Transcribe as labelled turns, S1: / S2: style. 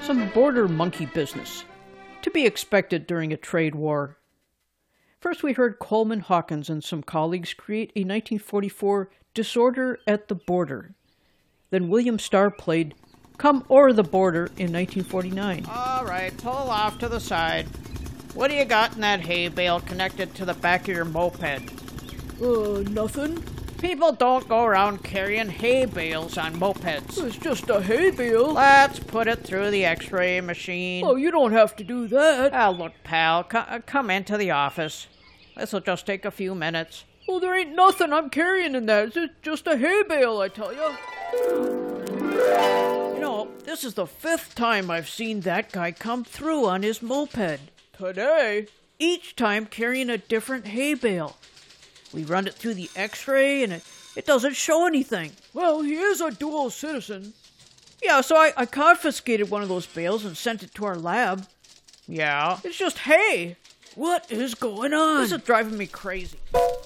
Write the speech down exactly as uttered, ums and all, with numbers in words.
S1: some border monkey business, to be expected during a trade war. First we heard Coleman Hawkins and some colleagues create a nineteen forty-four Disorder at the Border. Then William Starr played Come O'er the Border in nineteen forty-nine.
S2: All right, pull off to the side. What do you got in that hay bale connected to the back of your moped?
S3: Uh, nothing.
S2: People don't go around carrying hay bales on mopeds.
S3: It's just a hay bale.
S2: Let's put it through the x-ray machine.
S3: Oh, you don't have to do that.
S2: Ah, look, pal, co- uh, come into the office. This'll just take a few minutes.
S3: Well, there ain't nothing I'm carrying in that. It's just a hay bale, I tell you.
S1: You know, this is the fifth time I've seen that guy come through on his moped.
S3: Today?
S1: Each time carrying a different hay bale. We run it through the x-ray and it, it doesn't show anything.
S3: Well, he is a dual citizen.
S1: Yeah, so I, I confiscated one of those bales and sent it to our lab.
S2: Yeah?
S1: It's just hay.
S3: What is going on?
S1: This is driving me crazy.